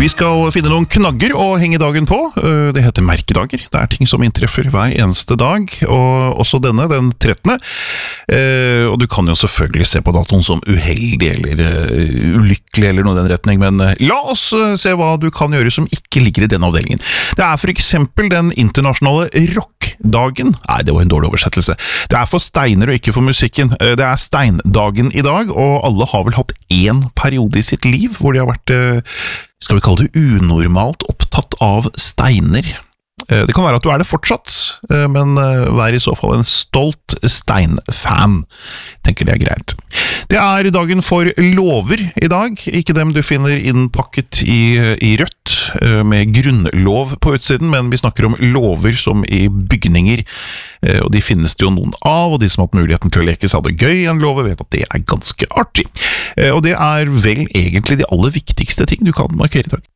Vi skal finne noen knagger å henge dagen på. Det heter merkedager. Det ting som inntreffer hver eneste dag, og også denne, den 13. Og du kan jo selvfølgelig se på datoen som uheldig eller ulykkelig eller noe i den retning, men la oss se hva du kan gjøre som ikke ligger i denne avdelingen. Det for eksempel den internasjonale rockdagen. Nei, det var en dårlig oversettelse. Det for steiner og ikke for musikken. Det steindagen i dag, og alle har vel hatt en periode i sitt liv hvor de har vært, skal vi kalle det unormalt opptatt av steiner. Det kan være at du det fortsatt, men vær i så fall en stolt steinfan. Tenker det greit. Det dagen for lover i dag, ikke dem du finner innpakket i rødt, med grunnlov på utsiden, men vi snakker om lover som i bygninger, og de finnes det jo noen av, og de som har hatt muligheten til å leke seg det gøy i en lov, vet at det ganske artig. Og det vel egentlig de aller viktigste ting du kan markere i dag.